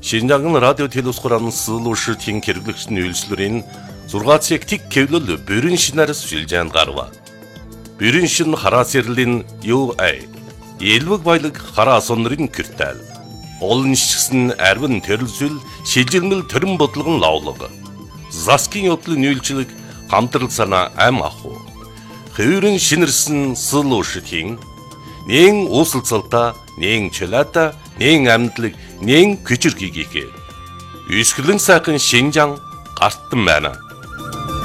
Шинжаан радио телевиз хураан суулуушртын хэрэглэгчдийн үйлчлэрийн 6 тэг кевлөл бүрэн шинарс шилжээнд гарва. Бүрэн шин хараас ярлийн UA Элвэг баялаг хараас онрын киртал. Олон шигсэн арвин төрөлсөл шилжилмэл төрөн бодлогон лавлага. Заскин явдлын үйлчлэг хамтрал санаа ам аху. Хөврөн шинэрсэн суулуушртын нэн уусалцалта, нэн чөлата, нэн амьдлаг, нэн күчрхийгээ. Үсгэлэн сайхан Шинжаан гартан байна.